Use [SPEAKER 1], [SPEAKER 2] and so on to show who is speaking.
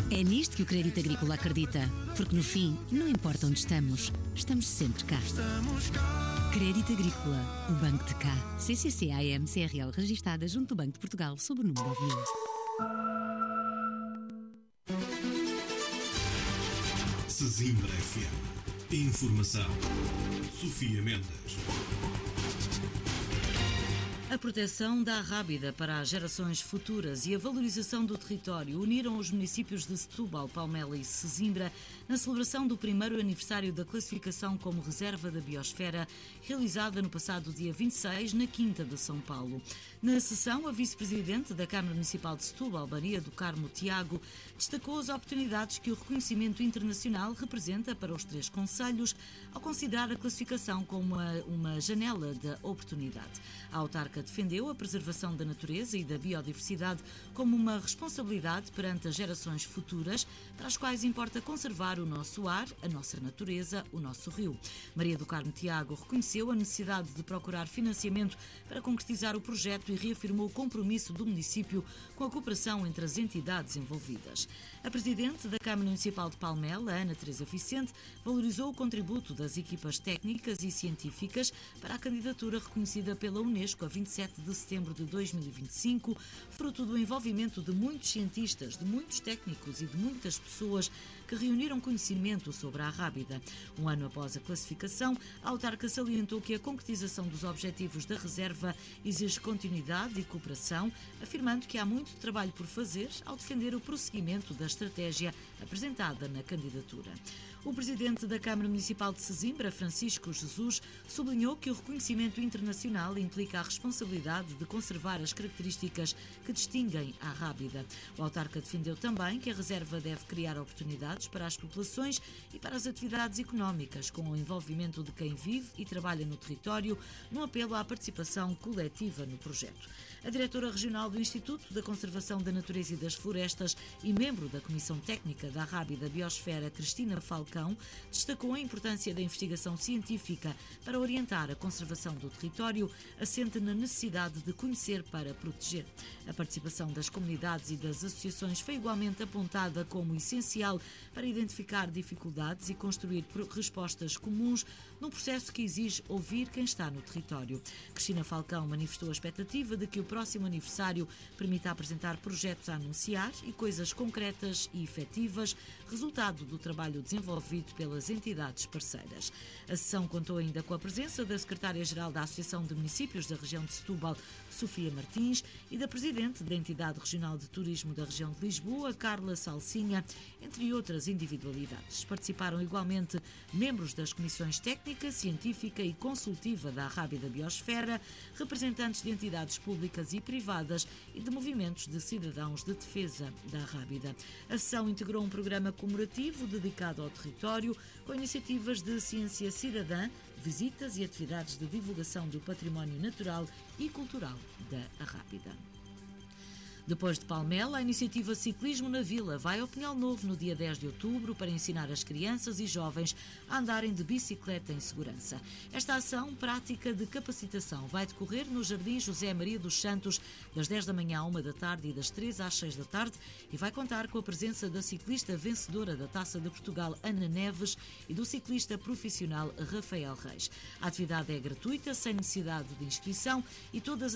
[SPEAKER 1] É nisto que o Crédito Agrícola acredita, porque no fim, não importa onde estamos sempre cá. Crédito Agrícola, o banco de cá. CCCAM CRL registada junto do Banco de Portugal sob o número 9000.
[SPEAKER 2] Sesimbra FM. Informação. Sofia Mendes.
[SPEAKER 3] A proteção da Arrábida para as gerações futuras e a valorização do território uniram os municípios de Setúbal, Palmela e Sesimbra na celebração do primeiro aniversário da classificação como Reserva da Biosfera, realizada no passado dia 26, na Quinta de São Paulo. Na sessão, a vice-presidente da Câmara Municipal de Setúbal, Maria do Carmo Tiago, destacou as oportunidades que o reconhecimento internacional representa para os 3 concelhos, ao considerar a classificação como uma janela de oportunidade. A autarca defendeu a preservação da natureza e da biodiversidade como uma responsabilidade perante as gerações futuras, para as quais importa conservar o nosso ar, a nossa natureza, o nosso rio. Maria do Carmo Tiago reconheceu a necessidade de procurar financiamento para concretizar o projeto e reafirmou o compromisso do município com a cooperação entre as entidades envolvidas. A presidente da Câmara Municipal de Palmela, Ana Teresa Vicente, valorizou o contributo das equipas técnicas e científicas para a candidatura reconhecida pela Unesco a 27 de setembro de 2025, fruto do envolvimento de muitos cientistas, de muitos técnicos e de muitas pessoas que reuniram conhecimento sobre a Arrábida. Um ano após a classificação, a autarca salientou que a concretização dos objetivos da reserva exige continuidade e cooperação, afirmando que há muito trabalho por fazer ao defender o prosseguimento da estratégia apresentada na candidatura. O presidente da Câmara Municipal de Sesimbra, Francisco Jesus, sublinhou que o reconhecimento internacional implica a responsabilidade de conservar as características que distinguem a Arrábida. O autarca defendeu também que a reserva deve criar oportunidades para as populações e para as atividades económicas, com o envolvimento de quem vive e trabalha no território, num apelo à participação coletiva no projeto. A diretora regional do Instituto da Conservação da Natureza e das Florestas e membro da Comissão Técnica da Arrábida Biosfera, Cristina Falcão, destacou a importância da investigação científica para orientar a conservação do território, assente na necessidade de conhecer para proteger. A participação das comunidades e das associações foi igualmente apontada como essencial para identificar dificuldades e construir respostas comuns num processo que exige ouvir quem está no território. Cristina Falcão manifestou a expectativa de que o próximo aniversário permita apresentar projetos a anunciar e coisas concretas e efetivas, resultado do trabalho desenvolvido pelas entidades parceiras. A sessão contou ainda com a presença da secretária-geral da Associação de Municípios da região de Setúbal, Sofia Martins, e da presidente da Entidade Regional de Turismo da região de Lisboa, Carla Salsinha, entre outras individualidades. Participaram igualmente membros das comissões técnica, científica e consultiva da Arrábida Biosfera, representantes de entidades públicas e privadas e de movimentos de cidadãos de defesa da Arrábida. A sessão integrou um programa comemorativo dedicado ao território, com iniciativas de ciência cidadã, visitas e atividades de divulgação do património natural e cultural da Arrábida. Depois de Palmela, a iniciativa Ciclismo na Vila vai ao Pinhal Novo no dia 10 de outubro para ensinar as crianças e jovens a andarem de bicicleta em segurança. Esta ação prática de capacitação vai decorrer no Jardim José Maria dos Santos das 10 da manhã à 1 da tarde e das 3 às 6 da tarde e vai contar com a presença da ciclista vencedora da Taça de Portugal, Ana Neves, e do ciclista profissional Rafael Reis. A atividade é gratuita, sem necessidade de inscrição e todas as